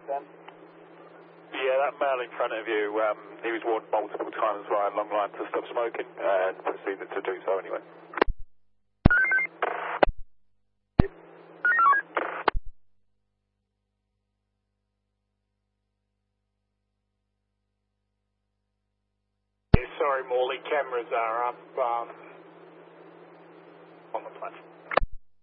then? Yeah, that male in front of you, he was warned multiple times via long line to stop smoking and proceeded to do so anyway. Sorry, Morley, cameras are up on the platform.